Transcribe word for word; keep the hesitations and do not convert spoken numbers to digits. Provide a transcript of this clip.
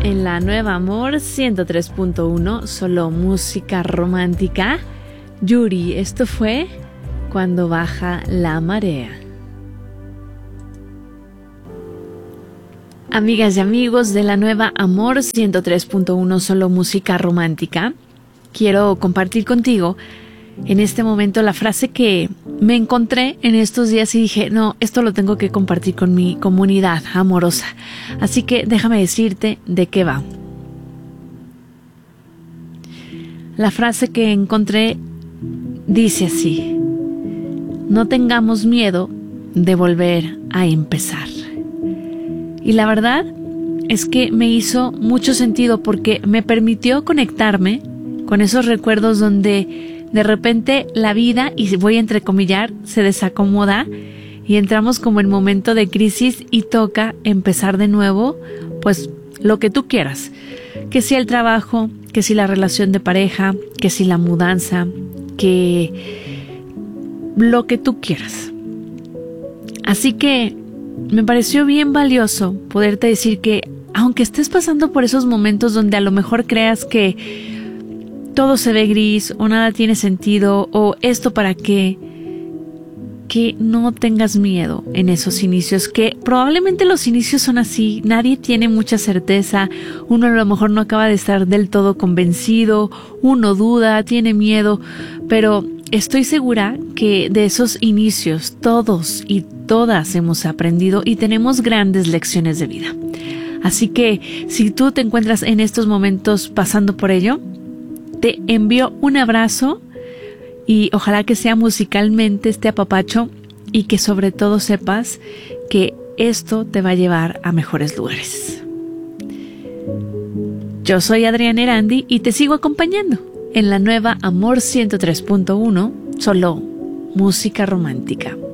En la Nueva Amor ciento tres punto uno, solo música romántica. Yuri, esto fue Cuando baja la marea. Amigas y amigos de la Nueva Amor ciento tres punto uno, solo música romántica, quiero compartir contigo en este momento la frase que me encontré en estos días y dije, no, esto lo tengo que compartir con mi comunidad amorosa. Así que déjame decirte de qué va. La frase que encontré dice así: no tengamos miedo de volver a empezar. Y la verdad es que me hizo mucho sentido porque me permitió conectarme con esos recuerdos donde de repente la vida, y voy a entrecomillar, se desacomoda y entramos como en momento de crisis y toca empezar de nuevo, pues lo que tú quieras. Que si el trabajo, que si la relación de pareja, que si la mudanza, que lo que tú quieras. Así que me pareció bien valioso poderte decir que aunque estés pasando por esos momentos donde a lo mejor creas que todo se ve gris o nada tiene sentido o esto para qué, que no tengas miedo en esos inicios, que probablemente los inicios son así, nadie tiene mucha certeza, uno a lo mejor no acaba de estar del todo convencido, uno duda, tiene miedo, pero estoy segura que de esos inicios todos y todas hemos aprendido y tenemos grandes lecciones de vida. Así que si tú te encuentras en estos momentos pasando por ello, te envío un abrazo y ojalá que sea musicalmente este apapacho y que sobre todo sepas que esto te va a llevar a mejores lugares. Yo soy Adriana Erandi y te sigo acompañando en la Nueva Amor ciento tres punto uno, solo música romántica.